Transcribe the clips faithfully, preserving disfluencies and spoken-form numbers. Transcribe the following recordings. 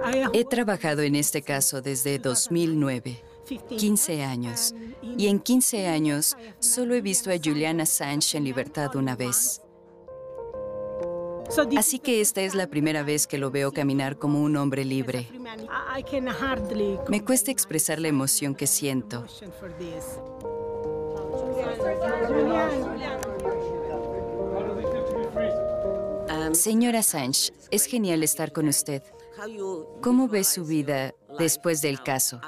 He trabajado en este caso desde dos mil nueve, quince años, y en quince años solo he visto a Julian Assange en libertad una vez. Así que esta es la primera vez que lo veo caminar como un hombre libre. Me cuesta expresar la emoción que siento. Señor Assange, es genial estar con usted. ¿Cómo ve su vida después del caso?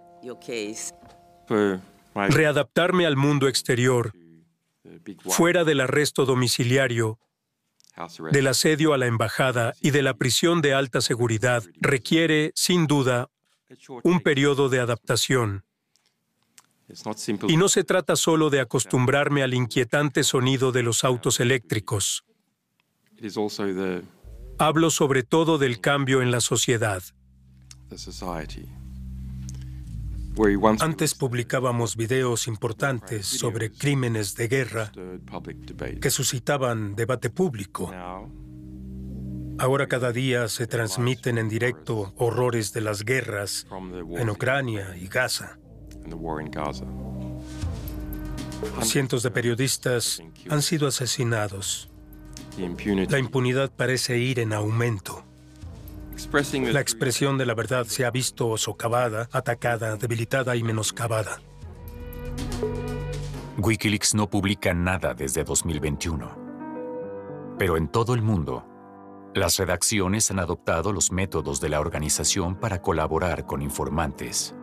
Readaptarme al mundo exterior, fuera del arresto domiciliario, del asedio a la embajada y de la prisión de alta seguridad, requiere, sin duda, un periodo de adaptación. Y no se trata solo de acostumbrarme al inquietante sonido de los autos eléctricos. Hablo sobre todo del cambio en la sociedad. Antes publicábamos videos importantes sobre crímenes de guerra que suscitaban debate público. Ahora cada día se transmiten en directo horrores de las guerras en Ucrania y Gaza. Cientos de periodistas han sido asesinados. La impunidad parece ir en aumento. La expresión de la verdad se ha visto socavada, atacada, debilitada y menoscabada. Wikileaks no publica nada desde dos mil veintiuno. Pero en todo el mundo, las redacciones han adoptado los métodos de la organización para colaborar con informantes.